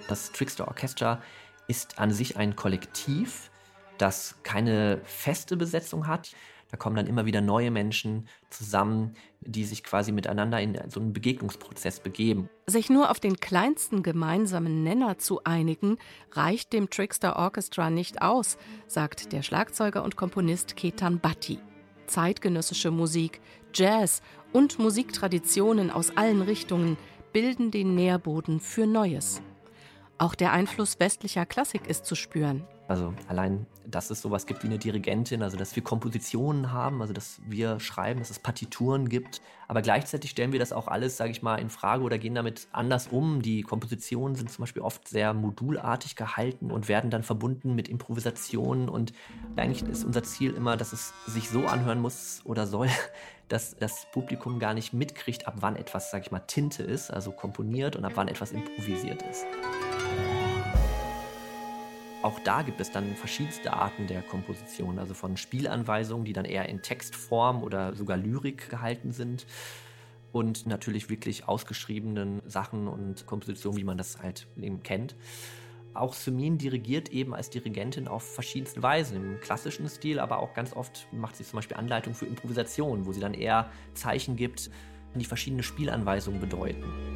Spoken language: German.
Das Trickster Orchestra ist an sich ein Kollektiv, das keine feste Besetzung hat. Da kommen dann immer wieder neue Menschen zusammen, die sich quasi miteinander in so einen Begegnungsprozess begeben. Sich nur auf den kleinsten gemeinsamen Nenner zu einigen, reicht dem Trickster Orchestra nicht aus, sagt der Schlagzeuger und Komponist Ketan Bhatti. Zeitgenössische Musik, Jazz und Musiktraditionen aus allen Richtungen bilden den Nährboden für Neues. Auch der Einfluss westlicher Klassik ist zu spüren. Also allein, dass es sowas gibt wie eine Dirigentin, also dass wir Kompositionen haben, also dass wir schreiben, dass es Partituren gibt. Aber gleichzeitig stellen wir das auch alles, sage ich mal, in Frage oder gehen damit anders um. Die Kompositionen sind zum Beispiel oft sehr modulartig gehalten und werden dann verbunden mit Improvisationen. Und eigentlich ist unser Ziel immer, dass es sich so anhören muss oder soll, dass das Publikum gar nicht mitkriegt, ab wann etwas, sage ich mal, Tinte ist, also komponiert, und ab wann etwas improvisiert ist. Auch da gibt es dann verschiedenste Arten der Komposition, also von Spielanweisungen, die dann eher in Textform oder sogar Lyrik gehalten sind, und natürlich wirklich ausgeschriebenen Sachen und Kompositionen, wie man das halt eben kennt. Auch Sumin dirigiert eben als Dirigentin auf verschiedenste Weisen, im klassischen Stil, aber auch ganz oft macht sie zum Beispiel Anleitungen für Improvisation, wo sie dann eher Zeichen gibt, die verschiedene Spielanweisungen bedeuten.